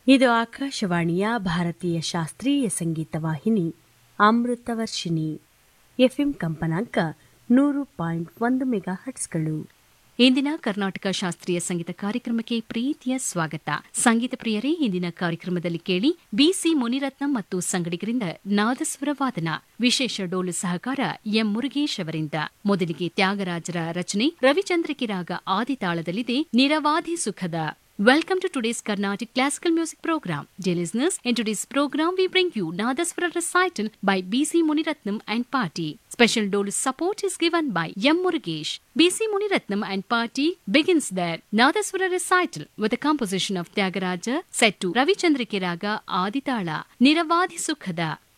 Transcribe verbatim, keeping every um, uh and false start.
ಇದು ಆಕಾಶವಾಣಿಯ ಭಾರತೀಯ ಶಾಸ್ತ್ರೀಯ ಸಂಗೀತ ವಾಹಿನಿ ಅಮೃತವರ್ಷಿಣಿ. ಎಫ್ಎಂ ಕಂಪನಾಂಕ ನೂರು ಪಾಯಿಂಟ್ ಒಂದು ಮೆಗಾ ಹಟ್ಸ್ಗಳು. ಇಂದಿನ ಕರ್ನಾಟಕ ಶಾಸ್ತ್ರೀಯ ಸಂಗೀತ ಕಾರ್ಯಕ್ರಮಕ್ಕೆ ಪ್ರೀತಿಯ ಸ್ವಾಗತ. ಸಂಗೀತ ಪ್ರಿಯರೇ, ಇಂದಿನ ಕಾರ್ಯಕ್ರಮದಲ್ಲಿ ಕೇಳಿ ಬಿಸಿ ಮುನಿರತ್ನಂ ಮತ್ತು ಸಂಗಡಿಗರಿಂದ ನಾದಸ್ವರ ವಾದನ. ವಿಶೇಷ ಡೋಲು ಸಹಕಾರ ಎಂ ಮುರುಗೇಶ್ ಅವರಿಂದ. ಮೊದಲಿಗೆ ತ್ಯಾಗರಾಜರ ರಚನೆ ರವಿಚಂದ್ರಿಕೆ ರಾಗ ಆದಿತಾಳದಲ್ಲಿದೆ ನಿರವಾಧಿ ಸುಖದ. Welcome to today's Carnatic Classical Music Program. Dear listeners, in today's program we bring you Nadaswara recital by B C Muniratnam and Party. Special dolu support is given by M. Murugesh. B C Muniratnam and Party begins their Nadaswara recital with a composition of Tyagaraja set to Ravichandrike Raga Aditala, Niravadhi Sukhada.